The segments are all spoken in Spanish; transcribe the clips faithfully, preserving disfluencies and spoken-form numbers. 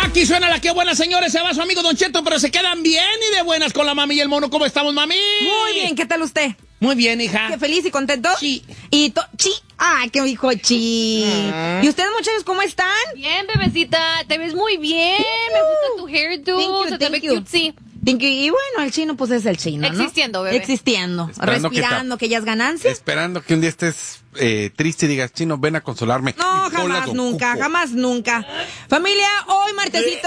Aquí suena la que buena, señores. Se va su amigo Don Cheto, pero se quedan bien y de buenas con la mami y el mono. ¿Cómo estamos, mami? Muy bien, ¿qué tal usted? Muy bien, hija. ¿Qué feliz y contento? Sí. Y to chi. Ah, qué dijo chi. Uh-huh. ¿Y ustedes, muchachos, cómo están? Bien, bebecita. Te ves muy bien. Uh, Me gusta tu hairdo. Thank you, Se thank te ve you. cutesy. Y bueno, el chino pues es el chino, ¿no? Existiendo, bebé. Existiendo, Esperando respirando, que, que ya es ganancia. Esperando que un día estés eh, triste y digas, chino, ven a consolarme. No, jamás, nunca, cupo. jamás, nunca. Familia, hoy martesito,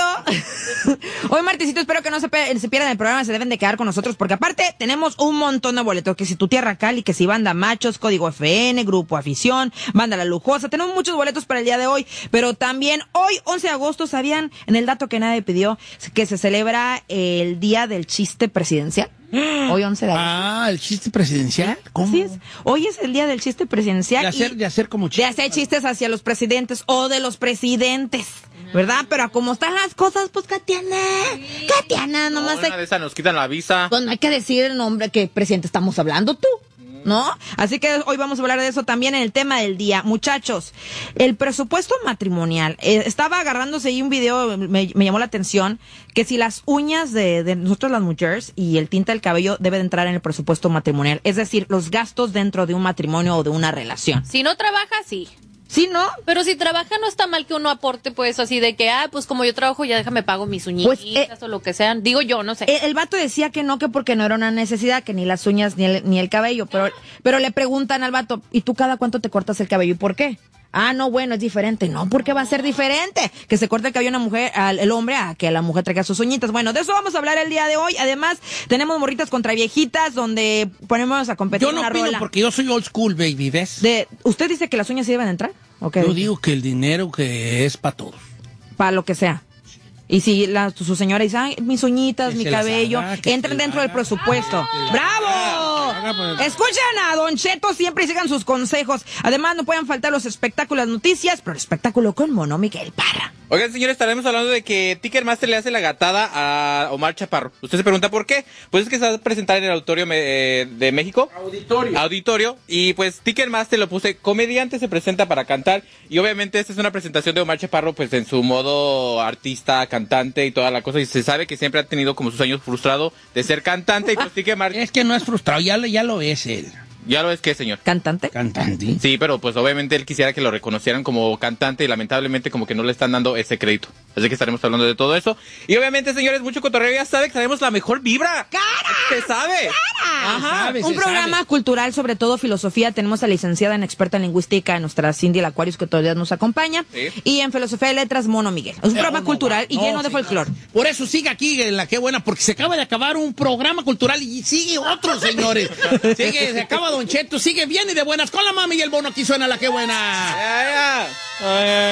hoy martesito espero que no se, se pierdan el programa, se deben de quedar con nosotros, porque aparte tenemos un montón de boletos, que si tu tierra Cali, que si Banda Machos, Código F N, Grupo Afición, Banda La Lujosa, tenemos muchos boletos para el día de hoy, pero también hoy, once de agosto, ¿sabían en el dato que nadie pidió, que se celebra el Día del Chiste Presidencial? Hoy once de agosto. Ah, ¿el chiste presidencial? ¿Cómo? Así es. Hoy es el día del chiste presidencial. De hacer, de hacer como chistes. De hacer chistes hacia los presidentes o de los presidentes, ¿verdad? Pero como están las cosas, pues, Katiana, sí. Katiana, nomás... No, una de esas nos quitan la visa. Pues no hay que decir el nombre que presidente estamos hablando, tú. ¿No? Así que hoy vamos a hablar de eso también en el tema del día. Muchachos, el presupuesto matrimonial. Eh, estaba agarrándose ahí un video, me, me llamó la atención, que si las uñas de, de nosotros las mujeres y el tinte del cabello debe de entrar en el presupuesto matrimonial. Es decir, los gastos dentro de un matrimonio o de una relación. Si no trabaja, sí. Sí, ¿no? Pero si trabaja no está mal que uno aporte, pues, así de que, ah, pues como yo trabajo, ya déjame pago mis uñitas pues, eh, o lo que sean. Digo yo, no sé. El, el vato decía que no, que porque no era una necesidad, que ni las uñas ni el, ni el cabello. Pero, pero le preguntan al vato, ¿y tú cada cuánto te cortas el cabello y por qué? Ah, no, bueno, es diferente. No, ¿por qué va a ser diferente? Que se corte el cabello a una mujer, al el hombre, a que la mujer traiga sus uñitas. Bueno, de eso vamos a hablar el día de hoy. Además, tenemos morritas contra viejitas, donde ponemos a competir yo no una opino rola. Porque yo soy old school, baby, ¿ves? De, ¿usted dice que las uñas sí deben entrar? Okay. Yo digo que el dinero que es para todos. Para lo que sea. Y si la, su señora dice, ay, mis uñitas, que mi cabello, haga, entren dentro del presupuesto. ¡Ah! ¡Bravo! Escuchen a Don Cheto siempre y sigan sus consejos. Además, no pueden faltar los espectáculos, noticias, pero el espectáculo con Mono Miguel Parra. Oigan, señores, estaremos hablando de que Ticketmaster le hace la gatada a Omar Chaparro. Usted se pregunta por qué. Pues es que se va a presentar en el Auditorio eh, de México. Auditorio. Auditorio. Y pues Ticketmaster lo puse, comediante se presenta para cantar. Y obviamente esta es una presentación de Omar Chaparro, pues en su modo artista, cantante y toda la cosa. Y se sabe que siempre ha tenido como sus años frustrado de ser cantante. Y pues Ticketmaster... Es que no es frustrado, ya lo, ya lo es él. ¿Ya lo es qué, señor? ¿Cantante? Cantante. Sí, pero pues obviamente él quisiera que lo reconocieran como cantante y lamentablemente como que no le están dando ese crédito. Así que estaremos hablando de todo eso. Y obviamente, señores, mucho cotorreo, ya sabe que tenemos la mejor vibra. ¡Cara! ¿Se sabe? ¡Cara! Ajá. Sabe, Un programa sabe. cultural, sobre todo filosofía. Tenemos a la licenciada en experta en lingüística, nuestra Cindy el Aquarius, que todavía nos acompaña. ¿Sí? Y en filosofía de letras, Mono Miguel. Es un eh, programa no, cultural no, y lleno no, de folclore. Por eso sigue aquí en la Qué Buena, porque se acaba de acabar un programa cultural y sigue otro, señores. Sigue, se acaba Don Cheto, sigue bien y de buenas con la mami y el mono. Aquí suena la Qué Buena. Yeah, yeah. Uh,